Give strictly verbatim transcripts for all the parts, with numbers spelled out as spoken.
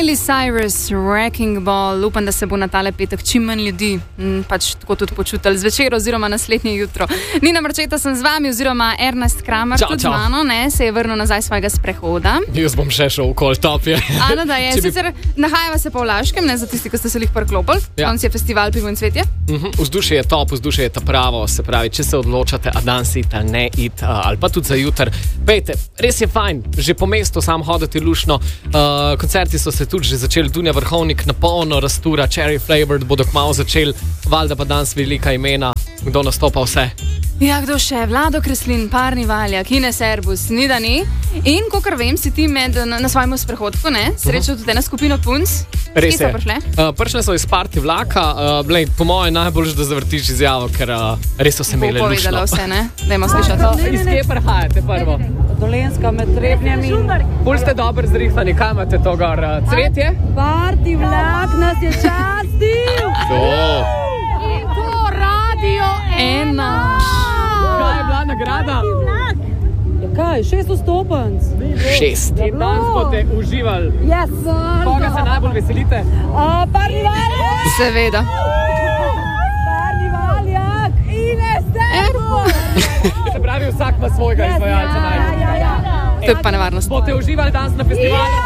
Miley Cyrus, Wrecking Ball. Upam, da se bo na tale petek čim manj ljudi m, pač tako tudi počutili zvečer oziroma naslednje jutro. Nina Marčeta sem z vami oziroma Ernest Kramer, čau, tudi čau. z mano, ne, se je vrnil nazaj svojega sprehoda. Jaz bom še šel v Koltopje. Ano, da je. Če bi- Sicer nahajava se pa v Laškem, ne, za tisti, ki ste se lih priklopili. Ja. Konc je festival Pivo in cvetje. Mhm, Vzdušje je top, vzdušje je ta pravo, se pravi, če se odločate, a danes iti ali ne iti, uh, ali pa tudi za jutr. Pejte, res je fajn, že po mestu sam hoditi lušno. Uh, koncerti so se tudi že začeli, Dunja Vrhovnik na polno rastura, Cherry Flavored bodo kmalu začeli, valjda pa danes velika imena, kdo nastopa vse. Ja, kdo še? Vlado Kreslin, Parni Valjak, Ines Erbus, ni da ni. In, kakor vem, si ti med, na, na svojem sprehodku, ne, srečal tudi ena skupina punc. Res Kje so je. prišle? Uh, prišle so iz party vlaka, uh, blej, po mojem najboljše, da zavrtiš izjavo, ker uh, res so se Bo imeli povedala lušno. vse, ne? Dajmo slišati. Iz kje prihajate prvo? Dolenska med Trebnjami. Pol ste dobro zrihtani, kaj imate to gor? Uh, cvetje? Parti vlak nas je častil. To. In to radio Ena. Kaj je bila nagrada? Ja kaj, šest stopenc. Šest. In danes boste uživali. Yes. Koga se najbolj veselite? A, Parni Valjak. Seveda. Parni Valjak. Ines Erbus. Se pravi, vsak ima svojega izvajalca Ja, najbolj. ja, ja. To je pa nevarnost. Boste uživali danes na festivalu?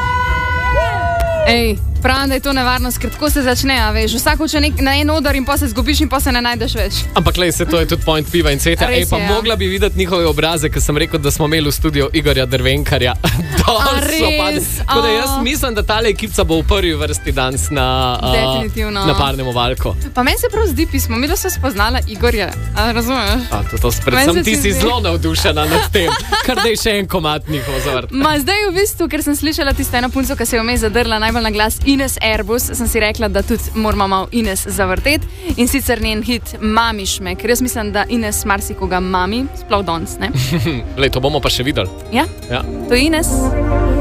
Ej, pravim, da je to nevarnost, ker tako se začne, a veš. Vsak hoče nek, na en odar in pa se zgubiš in pa se ne najdeš več. Ampak lej, se to je tudi point piva in cveta. Res Ej, pa je, ja. mogla bi videti njihove obraze, ker sem rekel, da smo imeli v studiu Igorja Drvenkarja. Dol A so res? padli. Tako da jaz A. mislim, da tale ekipa bo v prvi vrsti danes na, uh, Definitivno. na Parnem ovalku. Pa meni se prav zdi pismo, mi da so spoznala Igorja. A razumeš? A, to, to, predvsem Meni se ti ti si zdi. zelo navdušena nad tem, kar daj še en komat njihov zavrt. Ma zdaj v bistvu, ker sem slišala tisto eno punco, ki se je vmes zadrla najbolj na glas, Ines Erbus, sem si rekla, da tudi moramo malo Ines zavrteti in sicer njen hit Mamiš me, ker jaz mislim, da Ines marsikoga mami, sploh danes, ne? Lej, to bomo pa še videli. Ja, Ja. to je Ines.